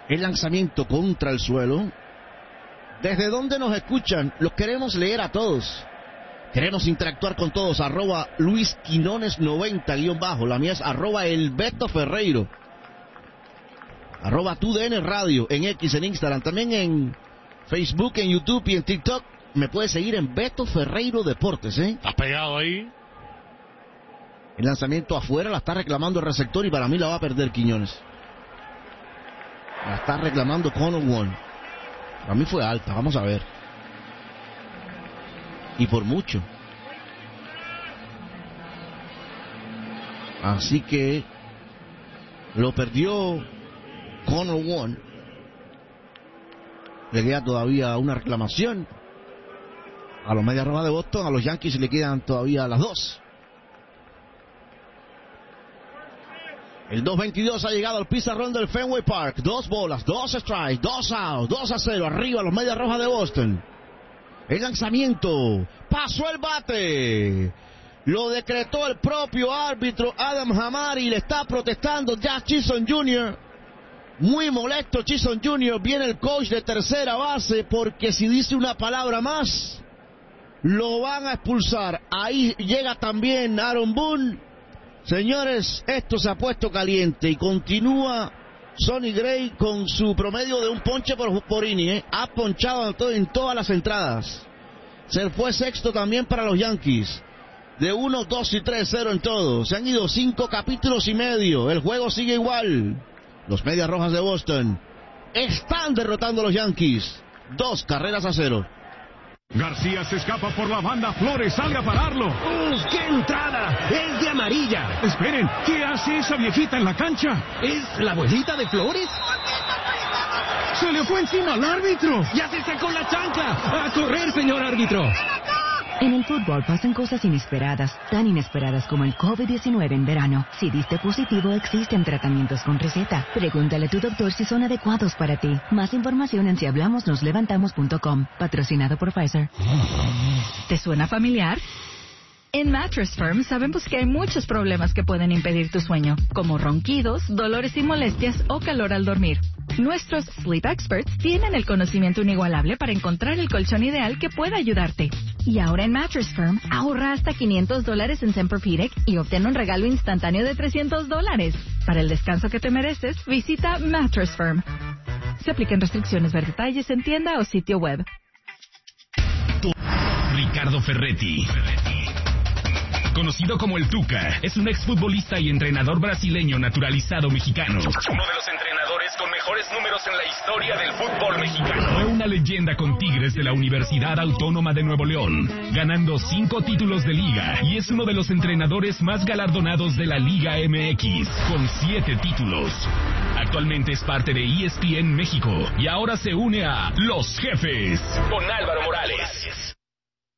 El lanzamiento contra el suelo. ¿Desde dónde nos escuchan? Los queremos leer a todos. Queremos interactuar con todos. @LuisQuinones90_. La mía es @ElBetoFerreiro. @TUDN Radio en X, en Instagram. También en Facebook, en YouTube y en TikTok. Me puedes seguir en Beto Ferreiro Deportes, ¿eh? ¿Estás pegado ahí? El lanzamiento afuera, la está reclamando el receptor y para mí la va a perder Quiñones. La está reclamando Connor One. Para mí fue alta, vamos a ver. Y por mucho. Así que lo perdió Connor One. Le queda todavía una reclamación a los Medias Rojas de Boston. A los Yankees le quedan todavía las 2. El 2-22 ha llegado al pizarrón del Fenway Park. 2 bolas, 2 strikes, 2 outs, 2-0. Arriba los Medias Rojas de Boston. El lanzamiento. Pasó el bate. Lo decretó el propio árbitro Adam Hamari. Le está protestando Jazz Chisholm Jr. Muy molesto Chisholm Jr. Viene el coach de tercera base porque si dice una palabra más lo van a expulsar. Ahí llega también Aaron Boone. Señores, esto se ha puesto caliente y continúa Sonny Gray con su promedio de un ponche por inning. Ha ponchado en todas las entradas. Se fue sexto también para los Yankees. De 1, 2 y 3-0 en todo. Se han ido 5 capítulos y medio. El juego sigue igual. Los Medias Rojas de Boston están derrotando a los Yankees. 2-0. García se escapa por la banda, Flores sale a pararlo. ¡Uf, qué entrada! ¡Es de amarilla! Esperen, ¿qué hace esa viejita en la cancha? ¿Es la abuelita de Flores? ¡Se le fue encima al árbitro! ¡Ya se sacó la chancla! ¡A correr, señor árbitro! En el fútbol pasan cosas inesperadas, tan inesperadas como el COVID-19 en verano. Si diste positivo, existen tratamientos con receta. Pregúntale a tu doctor si son adecuados para ti. Más información en sihablamosnoslevantamos.com. Patrocinado por Pfizer. ¿Te suena familiar? En Mattress Firm sabemos que hay muchos problemas que pueden impedir tu sueño, como ronquidos, dolores y molestias o calor al dormir. Nuestros Sleep Experts tienen el conocimiento inigualable para encontrar el colchón ideal que pueda ayudarte. Y ahora en Mattress Firm, ahorra hasta $500 en Tempur-Pedic y obtén un regalo instantáneo de $300. Para el descanso que te mereces, visita Mattress Firm. Se aplican restricciones, ver detalles en tienda o sitio web. Ricardo Ferretti, conocido como el Tuca, es un exfutbolista y entrenador brasileño naturalizado mexicano. Uno de los entrenadores con mejores números en la historia del fútbol mexicano. Fue una leyenda con Tigres de la Universidad Autónoma de Nuevo León, ganando 5 títulos de liga, y es uno de los entrenadores más galardonados de la Liga MX, con 7 títulos. Actualmente es parte de ESPN México y ahora se une a Los Jefes con Álvaro Morales.